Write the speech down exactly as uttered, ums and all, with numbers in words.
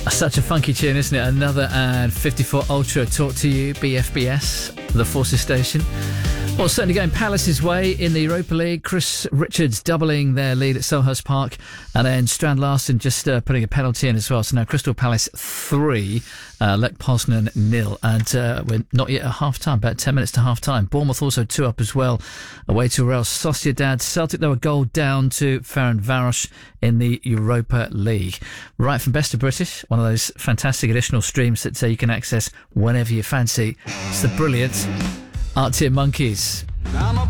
Such a funky tune, isn't it? Another ad, fifty-four Ultra, Talk to You, B F B S, the Forces Station. Well, certainly going Palace's way in the Europa League. Chris Richards doubling their lead at Selhurst Park, and then Strand Larsen just uh, putting a penalty in as well. So now Crystal Palace three, uh, Lech Poznan nil, and uh, we're not yet at half-time, about ten minutes to half-time. Bournemouth also two up as well, away to Real Sociedad. Celtic, though, a goal down to Ferencváros in the Europa League. Right from Best of British, one of those fantastic additional streams that uh, you can access whenever you fancy. It's the brilliant Arctic Monkeys.